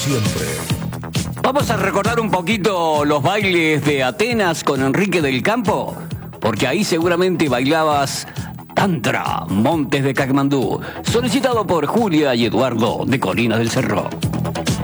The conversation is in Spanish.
siempre. Vamos a recordar un poquito los bailes de Atenas con Enrique del Campo, porque ahí seguramente bailabas Tantra, Montes de Katmandú, solicitado por Julia y Eduardo de Colinas del Cerro.